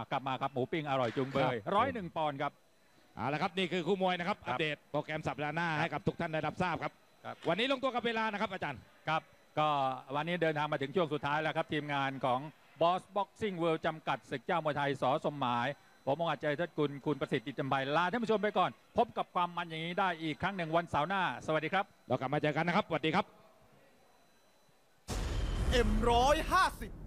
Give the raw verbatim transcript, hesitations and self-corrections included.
ากลับมาครับหมูปิ้งอร่อยจุงเบยร้อยหนึ่งปอนด์ครับเอาละครับนี่คือคู่มวยนะครับอัปเดตโปรแกรมสัปดาห์หน้าให้กับทุกท่านได้รับทราบครับวันนี้ลงตัวกับเวลานะครับอาจารย์ครับก็วันนี้เดินทางมาถึงช่วงสุดท้ายแล้วครับทีมงานของ Boss Boxing World จำกัดศึกเจ้ามวยไทยสสมหมายผมองค์อาจใจทัศกุลคุณประสิทธิ์จิตจำใบลาท่านผู้ชมไปก่อนพบกับความมันอย่างนี้ได้อีกครั้งหนึ่งวันเสาร์หน้าสวัสดีครับเรากลับมาเจอกันนะครับสวัสดีครับเอ็มร้อยห้าสิบ